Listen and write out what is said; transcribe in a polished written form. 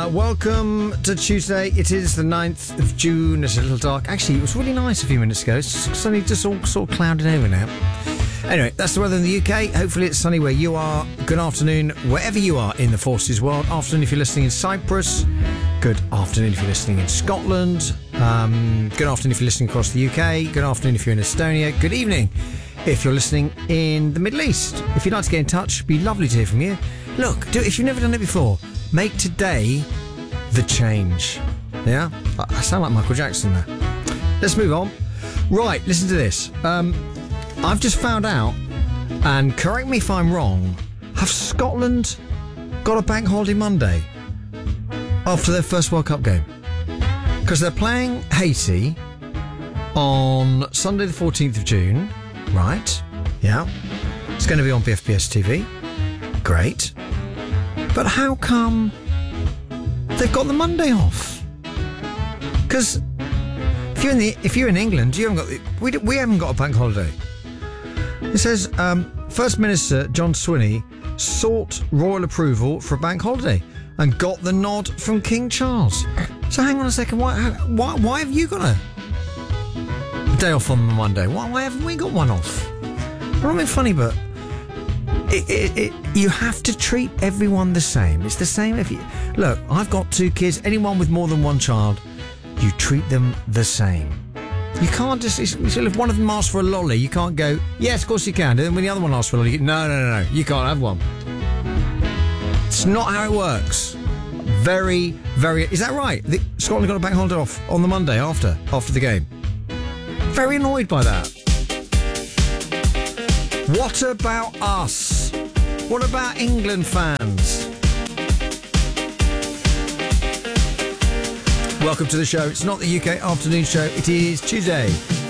Welcome to Tuesday. It is the 9th of June. It's a little dark. Actually, it was really nice a few minutes ago. It's suddenly just all sort of clouded over now. Anyway, that's the weather in the UK. Hopefully it's sunny where you are. Good afternoon wherever you are in the Forces world. Afternoon if you're listening in Cyprus. Good afternoon if you're listening in Scotland. Good afternoon if you're listening across the UK. Good afternoon if you're in Estonia. Good evening if you're listening in the Middle East. If you'd like to get in touch, it'd be lovely to hear from you. Look, if you've never done it before, make today the change. Yeah? I sound like Michael Jackson there. Let's move on. Right, listen to this. I've just found out, and correct me if I'm wrong, have Scotland got a bank holiday Monday after their first World Cup game? Because they're playing Haiti on Sunday the 14th of June. Right, yeah. It's going to be on BFBS TV. Great. But how come they've got the Monday off? Because if you're in England, you haven't got we haven't got a bank holiday. It says First Minister John Swinney sought royal approval for a bank holiday and got the nod from King Charles. So hang on a second, why have you got a day off on Monday? Why haven't we got one off? I'm not being funny, but you have to treat everyone the same. It's the same if you... Look, I've got 2 kids. Anyone with more than 1 child, you treat them the same. You can't just... if one of them asks for a lolly, you can't go, yes, of course you can. And then when the other one asks for a lolly, you go, no, you can't have one. It's not how it works. Very, very... Is that right? Scotland got a bank holiday off on the Monday after the game. Very annoyed by that. What about us? What about England fans? Welcome to the show. It's not the UK afternoon show. It is Tuesday.